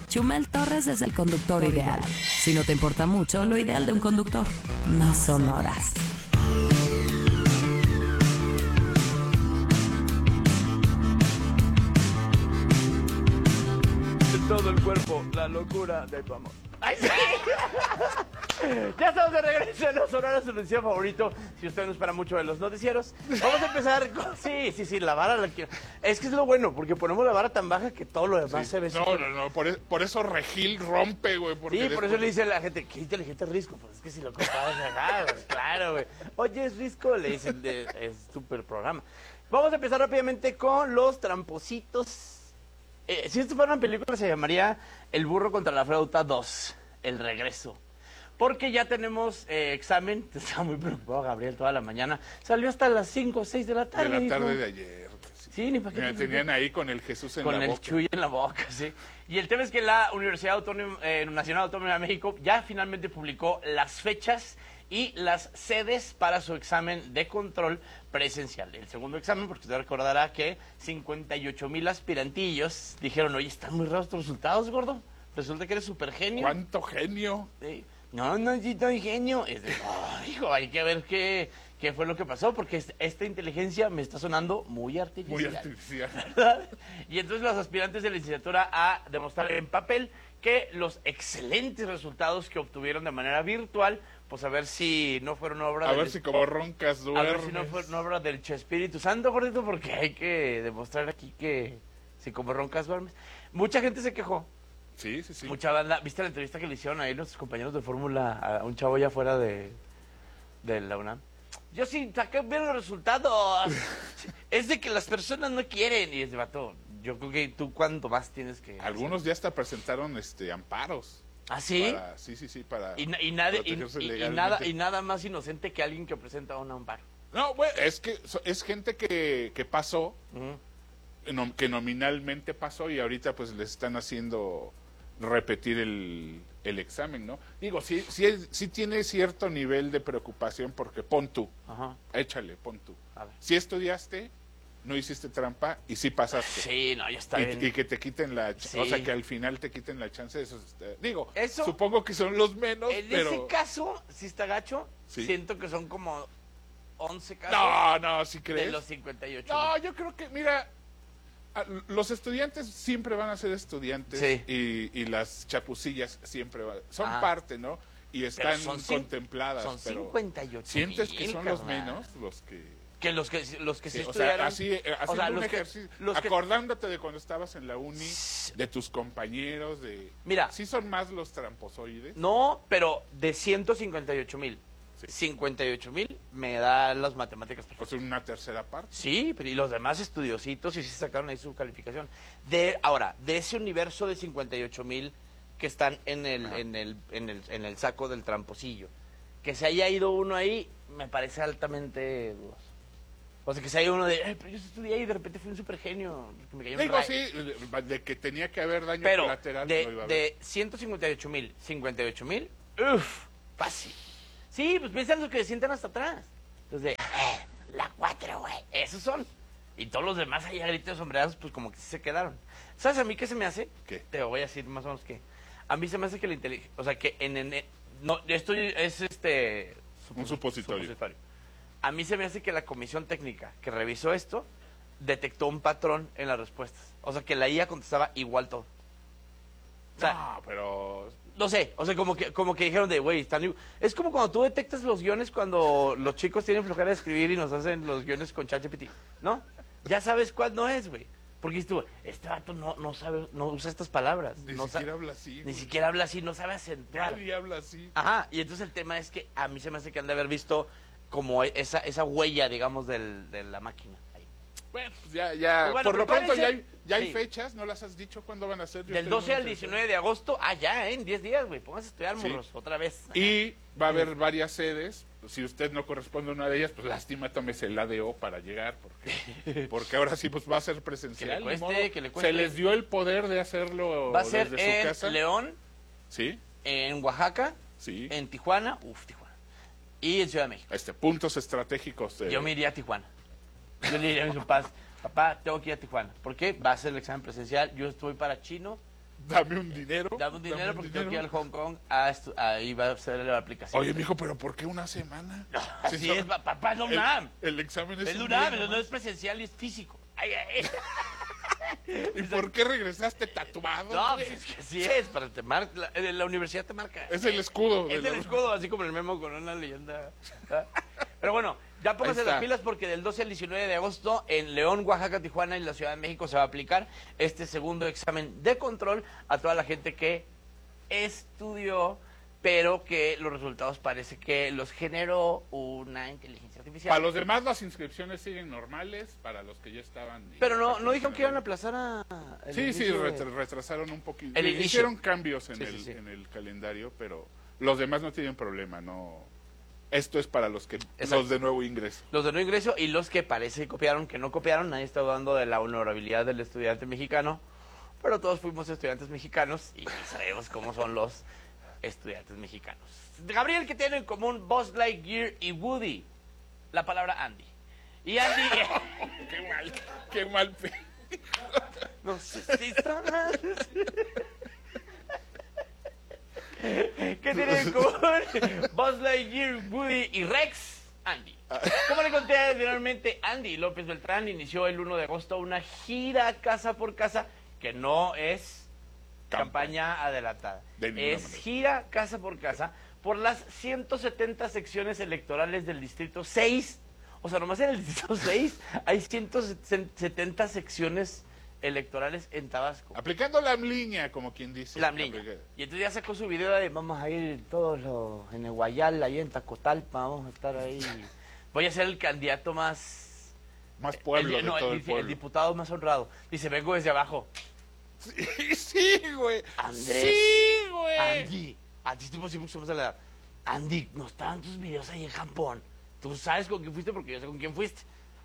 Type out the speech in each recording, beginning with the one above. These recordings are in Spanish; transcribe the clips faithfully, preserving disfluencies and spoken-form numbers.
Chumel Torres es el conductor ideal. Si no te importa mucho, lo ideal de un conductor no son horas. Todo el cuerpo, la locura de tu amor. ¡Ay, sí! Ya estamos de regreso en los horarios de su noticiero favorito. Si usted no espera mucho de los noticieros, vamos a empezar con... Sí, sí, sí, la vara la quiero. Es que es lo bueno, porque ponemos la vara tan baja que todo lo demás Sí. se ve... No, súper... no, no, por, e- por eso Regil rompe, güey. Sí, por después... eso le dice a la gente, qué inteligente es Risco. Pues es que si lo comparas acá, pues claro, güey. Oye, es Risco, le dicen, de, es súper programa. Vamos a empezar rápidamente con los trampositos. Eh, si esto fuera una película se llamaría El burro contra la flauta dos, El regreso. Porque ya tenemos eh, examen, estaba muy preocupado Gabriel toda la mañana, salió hasta las cinco o seis de la tarde. De la tarde dijo. de ayer. Sí, Sí, ni para qué. Me te- tenían ahí con el Jesús en con la el boca. chuy en la boca, sí. Y el tema es que la Universidad Autónoma, eh, Nacional Autónoma de México ya finalmente publicó las fechas y las sedes para su examen de control presencial. El segundo examen, porque usted recordará que cincuenta y ocho mil aspirantillos dijeron, oye, están muy raros tus resultados, gordo. Resulta que eres súper genio. ¿Cuánto genio? Sí. No, no, sí, estoy genio. Es de, oh, hijo, hay que ver qué, qué fue lo que pasó, porque es- esta inteligencia me está sonando muy artificial. Muy artificial. ¿Verdad? Y entonces los aspirantes de licenciatura a demostrar en papel que los excelentes resultados que obtuvieron de manera virtual, pues a ver si no fueron obra A del... ver si como roncas a duermes. ver si no fueron obra del Espíritu Santo, gordito, porque hay que demostrar aquí que si como roncas duermes. Mucha gente se quejó. Sí, sí, sí. Mucha banda, ¿viste la entrevista que le hicieron ahí nuestros compañeros de Fórmula a un chavo allá fuera de, de la UNAM? Yo sí saqué bien los resultados. Es de que las personas no quieren. Y es de vato, yo creo que tú cuánto más tienes que... Algunos ya hasta presentaron este amparos. ¿Ah, sí? Para, sí, sí, sí, para Y, na- y, nadie- y- protegerse y- y legalmente. nada, y nada más inocente que alguien que presenta un amparo. No, güey, es que so- es gente que, que pasó, Ujú. nom- que nominalmente pasó y ahorita pues les están haciendo repetir el, el examen, ¿no? Digo, sí, sí, es- sí tiene cierto nivel de preocupación porque pon tú, Ajá. échale, pon tú. A ver. Si estudiaste, no hiciste trampa y sí pasaste. Sí, no, ya está Y, bien. y que te quiten la ch- Sí. o sea que al final te quiten la chance de esos eh, digo Eso- supongo que son los menos En pero ese caso, si está gacho, Sí. siento que son como once casos no no si de crees los cincuenta y ocho. no yo creo que mira a- los estudiantes siempre van a ser estudiantes Sí. y, y las chapucillas siempre van, son Ah. parte no y están son cin- contempladas son pero cincuenta y ocho sientes que mil, son los carnal. menos los que Que los que los que sí, sí, o estudiaron. sea, así, eh, haciendo o sea, un los que- ejercicio, los que- acordándote de cuando estabas en la uni, de tus compañeros, de... Mira. Sí son más los tramposoides. No, pero de ciento cincuenta y ocho mil, Sí. cincuenta y ocho mil me da las matemáticas O perfectas. sea, una tercera parte. Sí, pero y los demás estudiositos y sí sacaron ahí su calificación. De ahora, de ese universo de cincuenta y ocho mil que están en el, Ajá. en el en el en el saco del tramposillo, que se haya ido uno ahí me parece altamente dudoso. O sea, que se haya uno de, "Ay, pero yo estudié y de repente fui un super genio. Me cayó un Digo, rayo". sí, de que tenía que haber daño Pero colateral. de, no iba a haber. de ciento cincuenta y ocho mil, cincuenta y ocho mil, uff, fácil. Sí, pues piensan los que se sientan hasta atrás. Entonces, de, eh, la cuatro, güey. Esos son. Y todos los demás ahí a gritos sombreados, pues como que sí se quedaron. ¿Sabes a mí qué se me hace? ¿Qué? Te voy a decir más o menos qué. A mí se me hace que la inteligencia, o sea, que en, en- no, esto es este... Un supositorio. A mí se me hace que la comisión técnica que revisó esto detectó un patrón en las respuestas. O sea, que la I A contestaba igual todo. O sea, No, pero... no sé, o sea, como que, como que dijeron de, güey, están... igu-". Es como cuando tú detectas los guiones cuando los chicos tienen flojera de escribir y nos hacen los guiones con ChatGPT, ¿no? Ya sabes cuál no es, güey. Porque dices tú, este vato no, no sabe, no usa estas palabras. Ni no siquiera sa- habla así. Ni güey. siquiera habla así, no sabe acentuar. Nadie habla así. Ajá, y entonces el tema es que a mí se me hace que han de haber visto como esa, esa huella, digamos, del, de la máquina. Ahí. Bueno, pues ya, ya. Pues bueno, por lo pronto ya hay, prepárense. ya hay Sí. fechas, ¿no las has dicho cuándo van a ser? Yo Del estoy doce muy al interesado. diecinueve de agosto, ah, ya, ¿eh? En diez días, güey, pónganse a estudiar, Sí. morros, otra vez. Y va a haber varias sedes. Si usted no corresponde a una de ellas, pues lástima, tómese el A D O para llegar, porque porque ahora sí pues va a ser presencial. Que le cueste, ni modo. que le cueste. Se les dio el poder de hacerlo Va a ser desde su en casa. León, Sí, en Oaxaca, sí. en Tijuana, uff, Tijuana, y en Ciudad de México. Este, puntos estratégicos. de- Yo me iría a Tijuana. Yo le diría a mis papás, papá, tengo que ir a Tijuana. ¿Por qué? Va a ser el examen presencial, yo estoy para chino, dame un dinero. Dame un dinero dame un porque dinero. tengo que ir al Hong Kong, a estu- ahí va a ser la aplicación. Oye, mijo, pero ¿por qué una semana? Así Si es, no- pa- papá, no el, UNAM. el examen es Es un UNAM, día no nomás. es presencial y es físico. Ay, ay. ¿Y por qué regresaste tatuado? No, güey? pues es que así es, para te mar- la, eh, la universidad te marca. Es el escudo. de Es la- el escudo, así como el memo con una leyenda. ¿Ah? Pero bueno, ya pónganse Ahí está. las pilas porque del doce al diecinueve de agosto en León, Oaxaca, Tijuana y la Ciudad de México se va a aplicar este segundo examen de control a toda la gente que estudió, pero que los resultados parece que los generó una inteligencia artificial. Para los demás las inscripciones siguen normales, para los que ya estaban... Pero no, no dijeron que iban a aplazar a... el Sí, sí, inicio de- ret- retrasaron un poquito. El inicio. Hicieron cambios en, Sí, sí, el, sí. en el calendario, pero los demás no tienen problema, no. Esto es para los que Exacto. los de nuevo ingreso. Los de no ingreso y los que parece que copiaron, que no copiaron. Nadie está dudando de la honorabilidad del estudiante mexicano, pero todos fuimos estudiantes mexicanos y sabemos cómo son los estudiantes mexicanos. Gabriel, ¿qué tienen en común Buzz Lightyear y Woody? La palabra Andy. Y Andy... Qué mal, qué mal. pe- no sé si sabrás. ¿Qué tienen en común Buzz Lightyear, Woody y Rex? Andy. Como le conté anteriormente, Andy López Beltrán inició el uno de agosto una gira casa por casa que no es campaña adelantada. De ninguna Es manera. gira casa por casa por las ciento setenta secciones electorales del Distrito seis. O sea, nomás en el Distrito seis hay ciento setenta secciones electorales en Tabasco. Aplicando la línea, como quien dice. La niña. Y entonces ya sacó su video de vamos a ir todos los en el Guayal, ahí en Tacotalpa, vamos a estar ahí. Voy a ser el candidato más... Más pueblo el, de no, todo el, el pueblo. el diputado más honrado. Dice, vengo desde abajo. Sí, sí, güey. Andrés. Sí, güey. Andy, a ti te pusimos a la edad. Andy, no estaban tus videos ahí en Japón. Tú sabes con quién fuiste porque yo sé con quién fuiste.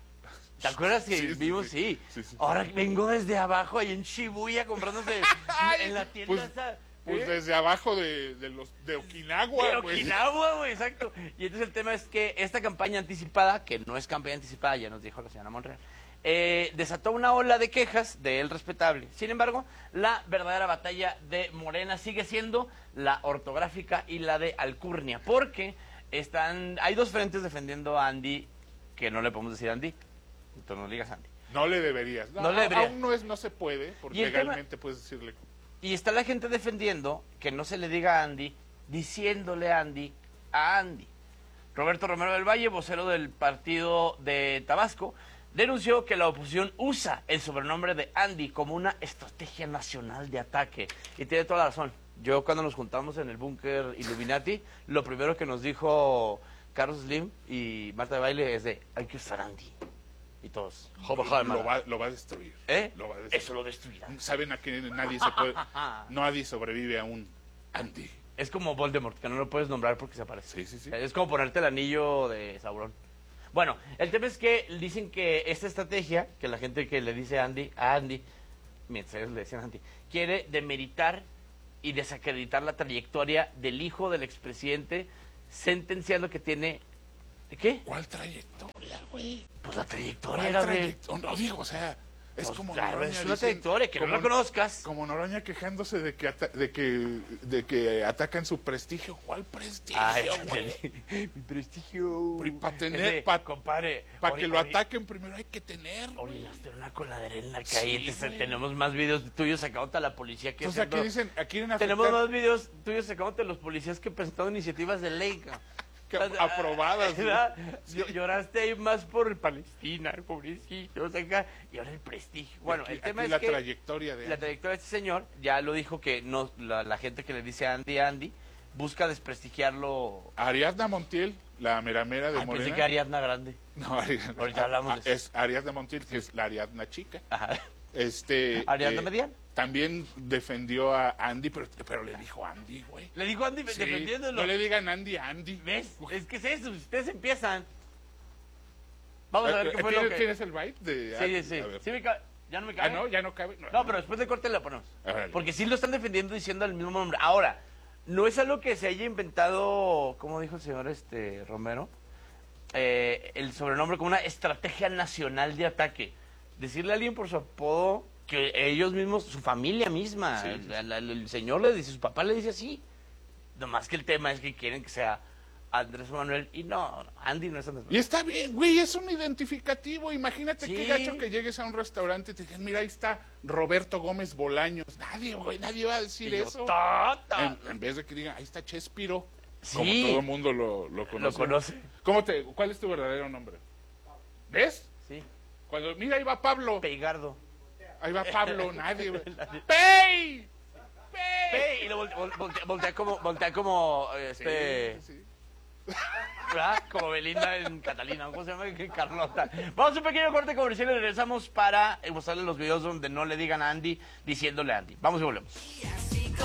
¿Te acuerdas que Sí, sí, vimos? sí. Sí. Sí, sí. Ahora vengo desde abajo ahí en Shibuya comprándose en la tienda Pues, esa. pues ¿eh? desde abajo de, de los de Okinawa, De güey. Okinawa, güey, exacto. Y entonces el tema es que esta campaña anticipada, que no es campaña anticipada, ya nos dijo la señora Monreal, eh, desató una ola de quejas de él respetable. Sin embargo, la verdadera batalla de Morena sigue siendo la ortográfica y la de alcurnia, porque están, hay dos frentes defendiendo a Andy, que no le podemos decir Andy, entonces no le digas Andy. No le deberías. No, No le deberías. Aún no es, no se puede, porque Y el tema- legalmente puedes decirle. Y está la gente defendiendo que no se le diga Andy, diciéndole Andy a Andy. Roberto Romero del Valle, vocero del partido de Tabasco, denunció que la oposición usa el sobrenombre de Andy como una estrategia nacional de ataque. Y tiene toda la razón. Yo cuando nos juntamos en el búnker Illuminati, lo primero que nos dijo Carlos Slim y Marta de Baile es de, hay que usar Andy. Y todos, joder, joder, Lo mala. va, lo va a destruir. ¿Eh? Lo va a destruir. Eso lo destruirá. Saben a que nadie se puede. Nadie sobrevive a un Andy. Es como Voldemort, que no lo puedes nombrar porque se aparece. Sí, sí, sí. Es como ponerte el anillo de Sauron. Bueno, el tema es que dicen que esta estrategia, que la gente que le dice Andy, a Andy, mientras ellos le decían Andy, quiere demeritar y desacreditar la trayectoria del hijo del expresidente, sentenciando que tiene... ¿Qué? ¿Cuál trayectoria, güey? Pues la trayectoria ¿Cuál era de... trayectoria? No, digo, o sea, es Pues como claro, Noroña es una dicen- trayectoria, que no como- la conozcas. Como Noroña quejándose de que, ata- de que, de que atacan su prestigio. ¿Cuál prestigio, Ay, güey? mi prestigio. Y pa' tener- Es de, pa- compadre. Para ori- que lo ori- ataquen primero hay que tener. Orinaste en una coladera en la calle. Sí, te- güey. tenemos más videos tuyos sacándote a la policía que Entonces aquí haciendo- dicen, aquí quieren afectar, Tenemos más videos tuyos sacándote a los policías que presentaron iniciativas de ley. ca. que O sea, aprobadas. güey. ¿verdad? Llo- Lloraste ahí más por Palestina, pobrecito. O sea, acá, y ahora el prestigio. Bueno, Aquí- el tema aquí es la que trayectoria de la trayectoria de este señor ya lo dijo que no la, la gente que le dice Andy Andy busca desprestigiarlo. Ariadna Montiel, la meramera de Ay, pensé Morena. que Ariadna Grande. No, Ariadna, Ahorita hablamos de eso. Es Ariadna Montiel, que es la Ariadna chica. Ajá. Este, Ariadna eh, Mediana. También defendió a Andy, pero, pero le dijo Andy, güey. Le dijo Andy Sí, defendiéndolo. no le digan Andy, Andy. ¿Ves? Es que es eso, ustedes empiezan. Vamos a ver qué fue lo ¿Tienes, que... ¿Tienes el byte de Sí, Andy? sí, sí. A ver. Sí me ca- Ya no me Ah, cabe. no, ya no cabe. No, pero después de corte lo ponemos. Órale. Porque sí lo están defendiendo diciendo el mismo nombre. Ahora, no es algo que se haya inventado, como dijo el señor este Romero, eh, el sobrenombre como una estrategia nacional de ataque. Decirle a alguien por su apodo que ellos mismos, su familia misma, Sí. el, el- el señor le dice, su papá le dice así. Nomás que el tema es que quieren que sea Andrés Manuel y no, Andy no es Andrés Y Manuel. está bien, güey, es un identificativo. Imagínate Sí. qué gacho que llegues a un restaurante y te digan, mira, ahí está Roberto Gómez Bolaños. Nadie, güey, nadie va a decir Y yo, eso. "Tata". En, en vez de que digan, ahí está Chespiro. Sí. Como todo el mundo lo, lo conoce. Lo conoce. ¿Cómo te, ¿Cuál es tu verdadero nombre? ¿Ves? Sí, Cuando, mira, ahí va Pablo. Peigardo. Ahí va Pablo, nadie, güey. ¡Pey! ¡Pey! Pei, y lo voltea, voltea- voltea como, voltea como, este, Sí, sí. ¿verdad? Como Belinda en Catalina, ¿cómo se llama? Que Carlota. Vamos a un pequeño corte comercial y regresamos para eh, mostrarles los videos donde no le digan a Andy diciéndole a Andy. Vamos y volvemos.